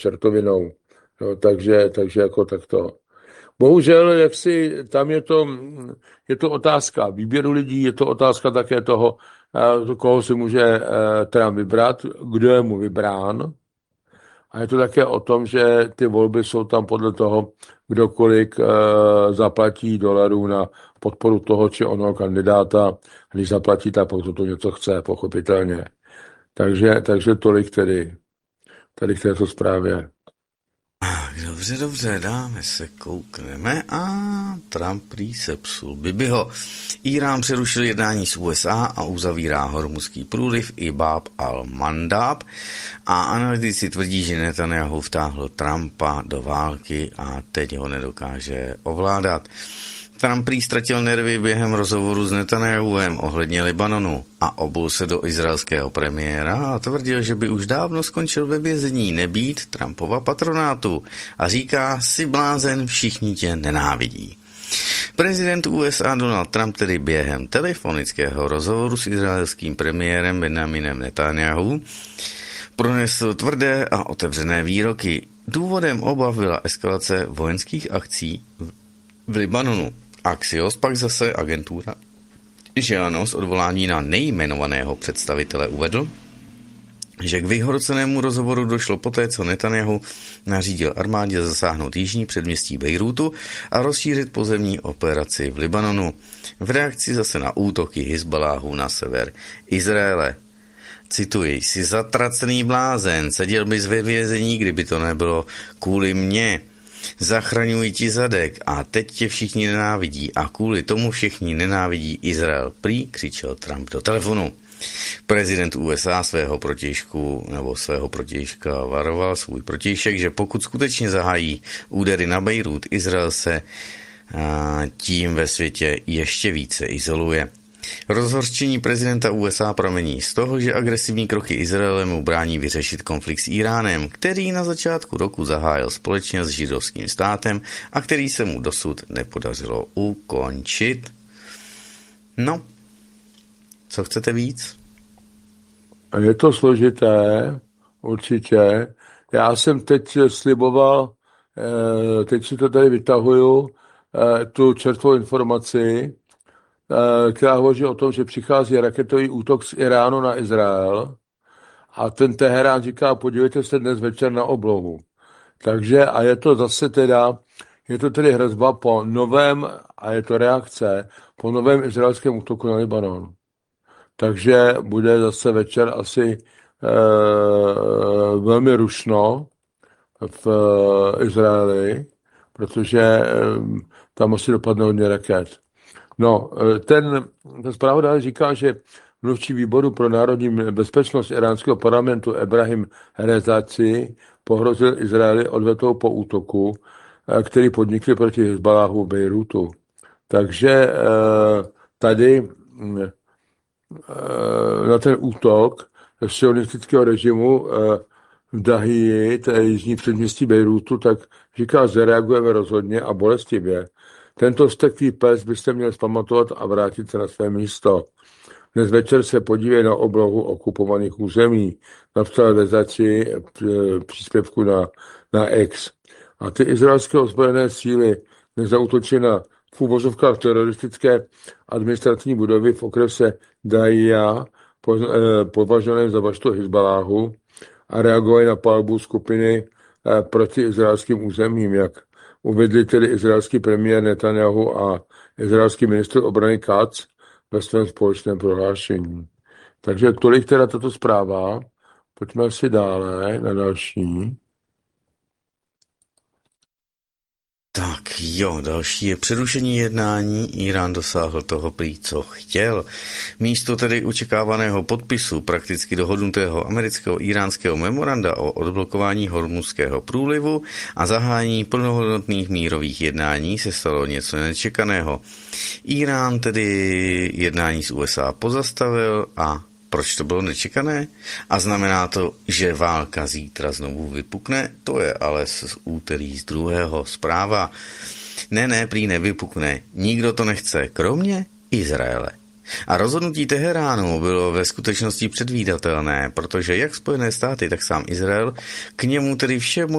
čertovinou. No, takže jako takto. Bohužel, tam je to otázka výběru lidí, je to otázka také toho, koho si může Trump vybrat, kdo je mu vybrán. A je to také o tom, že ty volby jsou tam podle toho, kdo kolik zaplatí dolarů na podporu toho či onoho kandidáta, když zaplatí, tak pokud to něco chce, pochopitelně. Takže tolik tedy k této zprávě. Dobře, dáme se, koukneme a Trump prý sepsul Bibiho. Irán přerušil jednání s USA a uzavírá Hormuzský průliv i Bab al-Mandab a analytici tvrdí, že Netanyahu vtáhlo Trumpa do války a teď ho nedokáže ovládat. Trump prý ztratil nervy během rozhovoru s Netanyahuem ohledně Libanonu a obul se do izraelského premiéra a tvrdil, že by už dávno skončil ve vězení nebýt Trumpova patronátu a říká, si blázen, všichni tě nenávidí. Prezident USA Donald Trump tedy během telefonického rozhovoru s izraelským premiérem Benjaminem Netanyahu pronesl tvrdé a otevřené výroky. Důvodem obav byla eskalace vojenských akcí v Libanonu. Axios, pak zase agentura Želano s odvolání na nejmenovaného představitele uvedl, že k vyhrocenému rozhovoru došlo poté, co Netanyahu nařídil armádě zasáhnout jižní předměstí Bejrútu a rozšířit pozemní operaci v Libanonu. V reakci zase na útoky Hizbaláhu na sever Izraele. Cituji, jsi zatracený blázen, seděl bys ve vězení, kdyby to nebylo kvůli mně. Zachraňuji ti zadek a teď tě všichni nenávidí a kvůli tomu všichni nenávidí Izrael. Prý křičel Trump do telefonu. Prezident USA svého protějška varoval svůj protějšek, že pokud skutečně zahájí údery na Bejrút, Izrael se tím ve světě ještě více izoluje. Rozhořčení prezidenta USA pramení z toho, že agresivní kroky Izraele mu brání vyřešit konflikt s Iránem, který na začátku roku zahájil společně s židovským státem a který se mu dosud nepodařilo ukončit. No, co chcete víc? Je to složité, určitě. Já jsem teď sliboval, teď si to tady vytahuju, tu čerstvou informaci, která hovoří o tom, že přichází raketový útok z Iránu na Izrael a ten Teherán říká, podívejte se dnes večer na oblohu. Takže a je to tedy hrozba po novém, a je to reakce, po novém izraelském útoku na Libanon. Takže bude zase večer asi velmi rušno v Izraeli, protože tam asi dopadne hodně raket. No, ten zpráva dále říká, že mluvčí výboru pro národní bezpečnost iránského parlamentu Ebrahim Rezaci pohrozil Izraeli odvetou po útoku, který podnikli proti Hizbaláhu v Bejrútu. Takže tady na ten útok sionistického režimu v Dahii, to je jižní předměstí Bejrútu, tak říká, zareagujeme rozhodně a bolestivě. Tento vzteklý pes byste měl zpamatovat a vrátit se na své místo. Dnes večer se podívej na oblohu okupovaných území. Napsal Rezaci příspěvku na X. A ty izraelské ozbrojené síly nezautočí na v uvozovkách teroristické administrativní budovy v okrese Dahia, považovaném za baštu Hizbaláhu, a reagovali na palbu skupiny proti izraelským územím, jak uvedli tedy izraelský premiér Netanyahu a izraelský ministr obrany Katz ve svém společném prohlášení. Takže tolik teda tato zpráva. Pojďme si dále na další. Tak jo, další je přerušení jednání. Irán dosáhl toho prý, co chtěl. Místo tedy očekávaného podpisu prakticky dohodnutého americko-iránského memoranda o odblokování Hormuzského průlivu a zahájení plnohodnotných mírových jednání se stalo něco nečekaného. Irán tedy jednání s USA pozastavil a proč to bylo nečekané? A znamená to, že válka zítra znovu vypukne? To je ale z úterý z 2. zpráva. Ne, prý nevypukne. Nikdo to nechce, kromě Izraele. A rozhodnutí Teheránu bylo ve skutečnosti předvídatelné, protože jak Spojené státy, tak sám Izrael k němu tedy všemu